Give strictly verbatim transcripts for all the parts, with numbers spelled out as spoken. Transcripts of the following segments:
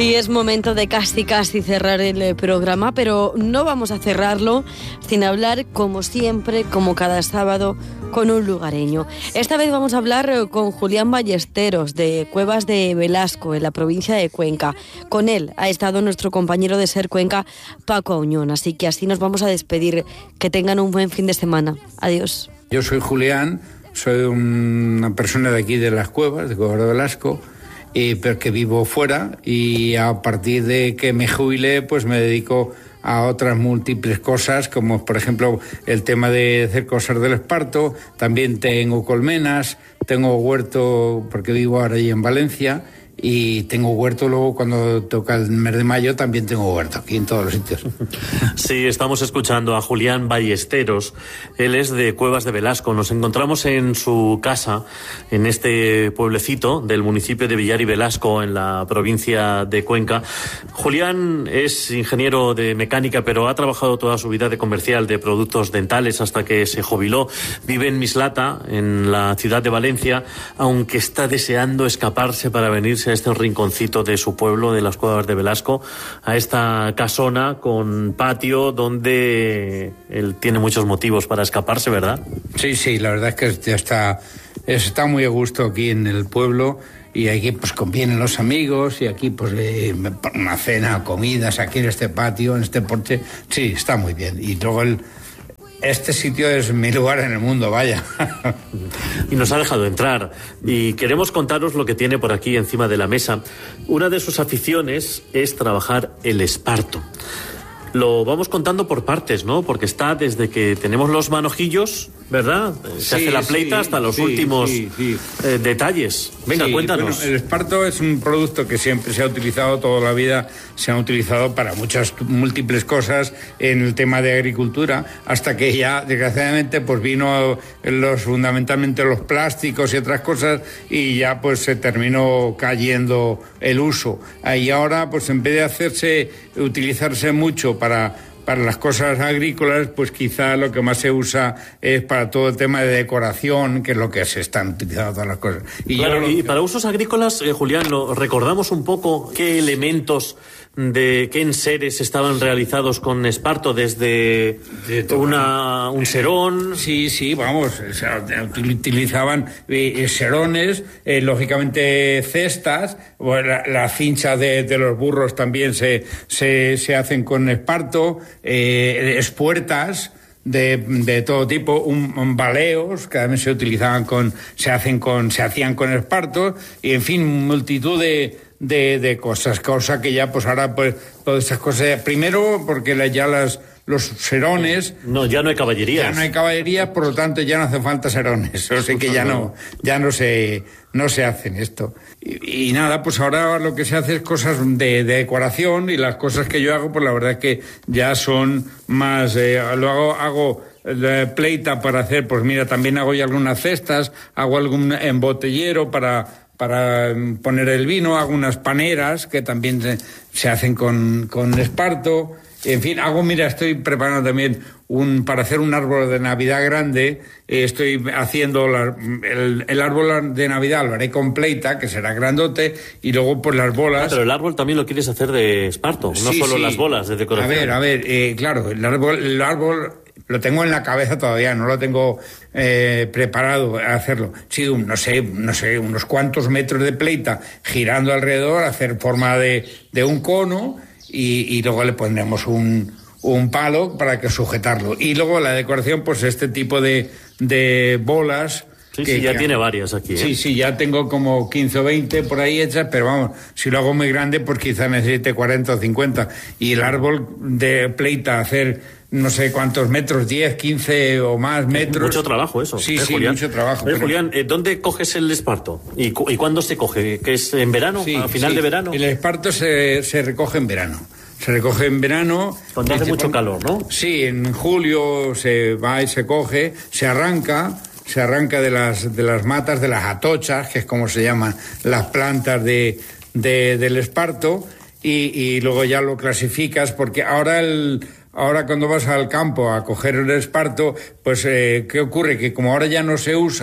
Y es momento de casi casi cerrar el programa, pero no vamos a cerrarlo sin hablar, como siempre, como cada sábado, con un lugareño. Esta vez vamos a hablar con Julián Ballesteros, de Cuevas de Velasco, en la provincia de Cuenca. Con él ha estado nuestro compañero de Ser Cuenca, Paco Auñón, así que así nos vamos a despedir. Que tengan un buen fin de semana. Adiós. Yo soy Julián, soy una persona de aquí de las Cuevas, de Cuevas de Velasco, y, pero que vivo fuera, y a partir de que me jubilé, pues me dedico a otras múltiples cosas, como por ejemplo el tema de hacer cosas del esparto. También tengo colmenas, tengo huerto, porque vivo ahora ahí en Valencia, y tengo huerto luego cuando toca el mes de mayo, también tengo huerto aquí en todos los sitios. Sí, estamos escuchando a Julián Ballesteros. Él es de Cuevas de Velasco. Nos encontramos en su casa, en este pueblecito del municipio de Villar y Velasco, en la provincia de Cuenca. Julián es ingeniero de mecánica, pero ha trabajado toda su vida de comercial de productos dentales hasta que se jubiló. Vive en Mislata, en la ciudad de Valencia, aunque está deseando escaparse para venirse a este rinconcito de su pueblo, de las Cuevas de Velasco, a esta casona con patio donde él tiene muchos motivos para escaparse, ¿verdad? Sí, sí, la verdad es que ya está, está muy a gusto aquí en el pueblo, y aquí pues convienen los amigos, y aquí pues eh, una cena, comidas aquí en este patio, en este porche. Sí, está muy bien. Y luego el Este sitio es mi lugar en el mundo, vaya. Y nos ha dejado entrar. Y queremos contaros lo que tiene por aquí encima de la mesa. Una de sus aficiones es trabajar el esparto. Lo vamos contando por partes, ¿no? Porque está desde que tenemos los manojillos, ¿verdad? Se sí, hace la pleita sí, hasta los sí, últimos sí, sí. Eh, detalles. Venga, sí, cuéntanos. Bueno, el esparto es un producto que siempre se ha utilizado, toda la vida se ha utilizado para muchas múltiples cosas en el tema de agricultura, hasta que ya, desgraciadamente, pues vino los fundamentalmente los plásticos y otras cosas, y ya pues se terminó cayendo el uso. Y ahora, pues en vez de hacerse, utilizarse mucho para... para las cosas agrícolas, pues quizá lo que más se usa es para todo el tema de decoración, que es lo que se están utilizando todas las cosas. Y, claro, lo... y para usos agrícolas, eh, Julián, ¿lo recordamos un poco qué elementos de qué enseres estaban realizados con esparto? Desde de una, un serón. Sí, sí, vamos, o sea, utilizaban eh, serones, eh, lógicamente cestas, bueno, la, la cincha de, de los burros también se, se, se hacen con esparto, eh, espuertas de, de todo tipo, un, un baleos que también se utilizaban con, se hacen con, se hacían con esparto, y en fin, multitud de De, de cosas, cosa que ya pues ahora pues todas esas cosas, primero porque ya las los serones, no, ya no hay caballerías, ya no hay caballerías, por lo tanto ya no hace falta serones, o sea que ya no ya no se no se hacen esto, y, y nada, pues ahora lo que se hace es cosas de, de decoración, y las cosas que yo hago pues la verdad es que ya son más, eh, lo hago hago de pleita para hacer, pues mira, también hago ya algunas cestas, hago algún embotellero para para poner el vino, hago unas paneras que también se, se hacen con, con esparto. En fin, hago, mira, estoy preparando también un para hacer un árbol de Navidad grande. Eh, estoy haciendo la, el, el árbol de Navidad, lo haré con pleita, que será grandote, y luego pues las bolas. Ah, pero el árbol también lo quieres hacer de esparto, no sí, solo sí. Las bolas de decoración. A ver, a ver, eh, claro, el árbol, el árbol lo tengo en la cabeza todavía, no lo tengo eh, preparado a hacerlo. Sí, un, no sé, no sé, unos cuantos metros de pleita girando alrededor, hacer forma de, de un cono, y, y luego le pondremos un, un palo para que sujetarlo. Y luego la decoración, pues este tipo de, de bolas. Sí, que, sí, ya que, tiene varias aquí, ¿eh? Sí, sí, ya tengo como quince o veinte por ahí hechas, pero vamos, si lo hago muy grande, pues quizá necesite cuarenta o cincuenta. Y el árbol de pleita, hacer no sé cuántos metros, diez, quince o más metros. Mucho trabajo eso. Sí, ¿eh, sí, Julián? mucho trabajo. Eh, pero... Julián, ¿dónde coges el esparto? ¿Y, cu ¿Y cuándo se coge? ¿Que es en verano? Sí, ¿A final sí. de verano? El esparto se, se recoge en verano. Se recoge en verano. Cuando hace mucho calor, ¿no? Sí, en julio se va y se coge, se arranca, se arranca de las, de las matas, de las atochas, que es como se llaman las plantas de, de, del esparto, y, y luego ya lo clasificas, porque ahora el... Ahora cuando vas al campo a coger el esparto, pues eh, ¿qué ocurre? Que como ahora ya no se usa,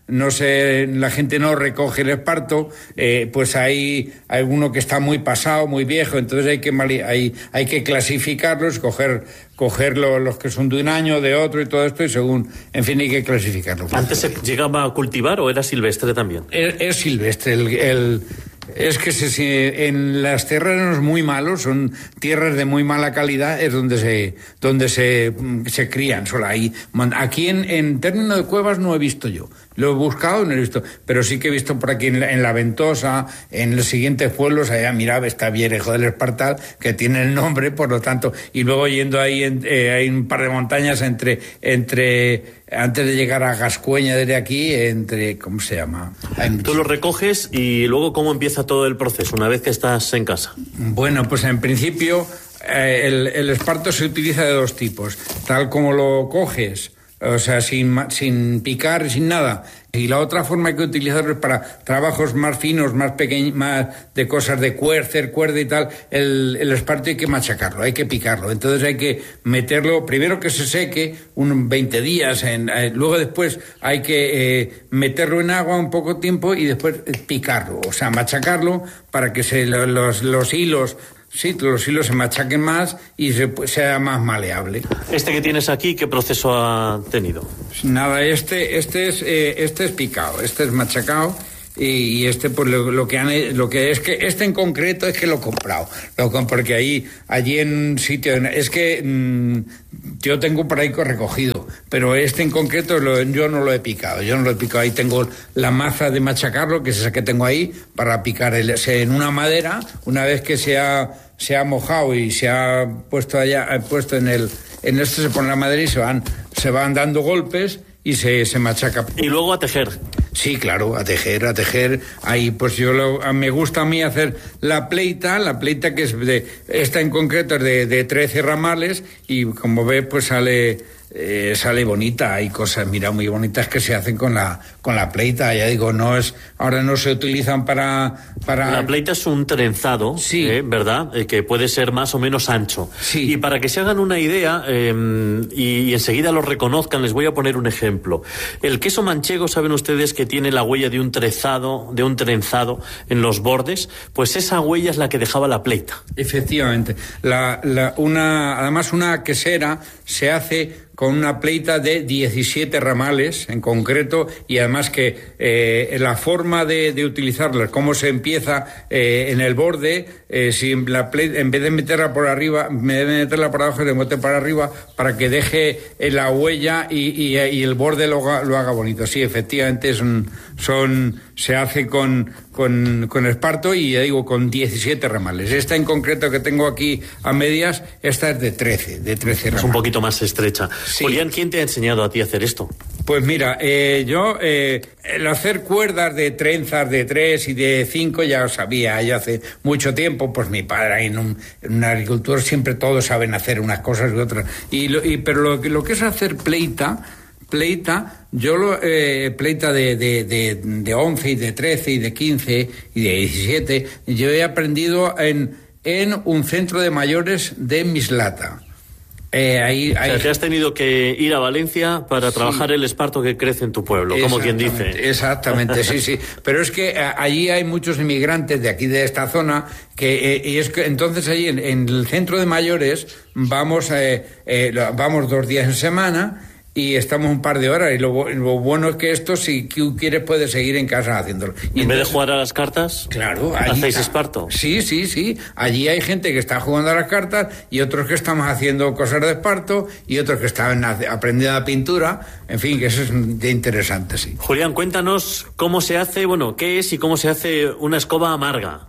no se, la gente no recoge el esparto, eh, pues hay alguno que está muy pasado, muy viejo, entonces hay que hay, hay que clasificarlos, coger, coger lo, los que son de un año, de otro y todo esto, y según, en fin, hay que clasificarlos. ¿Antes se llegaba a cultivar o era silvestre también? Es, es silvestre, el, el es que se, se, en las terrenos muy malos, son tierras de muy mala calidad, es donde se donde se, se crían. Solo ahí. Aquí en, en términos de cuevas no he visto yo. Lo he buscado, no he visto, pero sí que he visto por aquí en la, en la Ventosa, en los siguientes pueblos, allá, mira, está Vierejo del Espartal, que tiene el nombre, por lo tanto, y luego yendo ahí, en, eh, hay un par de montañas entre, entre, antes de llegar a Gascueña desde aquí, entre, ¿cómo se llama? Tú lo recoges y luego, ¿cómo empieza todo el proceso una vez que estás en casa? Bueno, pues en principio, eh, el, el esparto se utiliza de dos tipos, tal como lo coges, o sea, sin, sin picar, sin nada. Y la otra forma que utilizarlo es para trabajos más finos, más pequeños, más de cosas de cuercer, cuerda y tal. El, el esparto hay que machacarlo, hay que picarlo. Entonces hay que meterlo, primero que se seque, unos veinte días, en, eh, luego después hay que eh, meterlo en agua un poco tiempo y después picarlo, o sea, machacarlo para que se, los, los hilos... Sí, los hilos se machaquen más y se, sea más maleable. ¿Este que tienes aquí, qué proceso ha tenido? Nada, este, este es, eh, este es picado, este es machacado. Y, y este, pues lo, lo que han, lo que es que este en concreto es que lo he comprado, lo porque ahí, allí en un sitio, es que mmm, yo tengo por ahí recogido, pero este en concreto lo, yo no lo he picado, yo no lo he picado, ahí tengo la maza de machacarlo, que es esa que tengo ahí, para picar el, en una madera, una vez que se ha, se ha mojado y se ha puesto allá, puesto en el, en esto se pone la madera y se van, se van dando golpes y se, se machaca. Y luego a tejer. Sí, claro, a tejer, a tejer. Ahí, pues yo lo, me gusta a mí hacer la pleita, la pleita que es de, esta en concreto es de, de trece ramales y como ves, pues sale, eh, sale bonita. Hay cosas, mira, muy bonitas que se hacen con la, con la pleita. Ya digo, no es, ahora no se utilizan para, para... La pleita es un trenzado, sí. eh, ¿verdad? Eh, que puede ser más o menos ancho. Sí. Y para que se hagan una idea eh, y, y enseguida lo reconozcan, les voy a poner un ejemplo. El queso manchego, saben ustedes que tiene la huella de un trenzado, de un trenzado en los bordes, pues esa huella es la que dejaba la pleita. Efectivamente. La, la, una, además una quesera se hace con una pleita de diecisiete ramales en concreto, y además que eh, la forma de, de utilizarla, cómo se empieza eh, en el borde, eh, si la pleita, en vez de meterla por arriba, en vez de meterla por abajo, se mete para arriba para que deje eh, la huella y, y, y el borde lo, lo haga bonito. Sí, efectivamente son, son se hace con, con, con esparto y, ya digo, con diecisiete ramales. Esta en concreto que tengo aquí a medias, esta es de trece, de trece ramales. Es un poquito más estrecha. Sí. Julián, ¿quién te ha enseñado a ti a hacer esto? Pues mira, eh, yo eh, el hacer cuerdas de trenzas de tres y de cinco ya lo sabía, ya hace mucho tiempo, pues mi padre en un, en un agricultor siempre todos saben hacer unas cosas y otras. Y, lo, y pero lo, lo que es hacer pleita, pleita, yo lo, eh, pleita de, de, de, de once y de trece y de quince y de diecisiete, yo he aprendido en, en un centro de mayores de Mislata. Eh, ahí, ahí... O sea, que has tenido que ir a Valencia para sí. trabajar el esparto que crece en tu pueblo, como quien dice. Exactamente, sí, sí. Pero es que eh, allí hay muchos inmigrantes de aquí, de esta zona, que eh, y es que entonces allí en, en el centro de mayores vamos, eh, eh, vamos dos días en semana y estamos un par de horas, y lo, lo bueno es que esto, si tú quieres, puedes seguir en casa haciéndolo. Y en entonces, vez de jugar a las cartas, claro, allí, ¿hacéis esparto? Sí, sí, sí. Allí hay gente que está jugando a las cartas y otros que estamos haciendo cosas de esparto y otros que están aprendiendo a pintura. En fin, que eso es de interesante, sí. Julián, cuéntanos cómo se hace, bueno, qué es y cómo se hace una escoba amarga.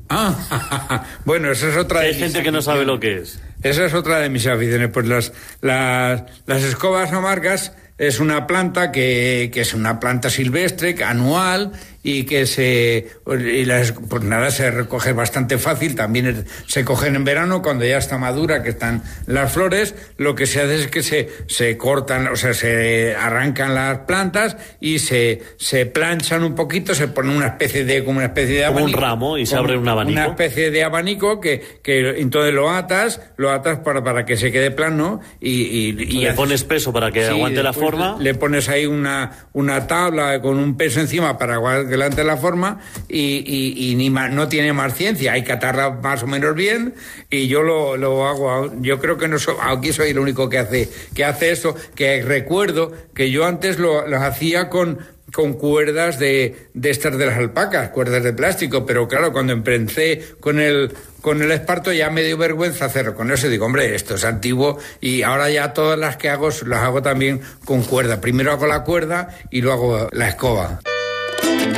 Ah, bueno, esa es otra de Hay gente que no sabe lo que es. Esa es otra de mis aficiones. Pues las, las, las escobas amargas es una planta que, que es una planta silvestre, anual, y que se y las, pues nada, se recoge bastante fácil. También se cogen en verano cuando ya está madura, que están las flores. Lo que se hace es que se, se cortan, o sea, se arrancan las plantas y se, se planchan un poquito, se pone una especie de como una especie de abanico, como un ramo, y se abre un abanico, una especie de abanico que, que entonces lo atas lo atas para, para que se quede plano y, y, y le haces, pones peso para que sí, aguante la forma, le pones ahí una, una tabla con un peso encima para que aguante la forma y, y, y ni más, no tiene más ciencia, hay que atarla más o menos bien y yo lo, lo hago. Yo creo que no so, aquí soy el único que hace que hace eso, que recuerdo que yo antes lo, lo hacía con con cuerdas de, de estas de las alpacas, cuerdas de plástico, pero claro, cuando empecé con el con el esparto ya me dio vergüenza hacerlo con eso. Digo, hombre, esto es antiguo y ahora ya todas las que hago las hago también con cuerda. Primero hago la cuerda y luego la escoba.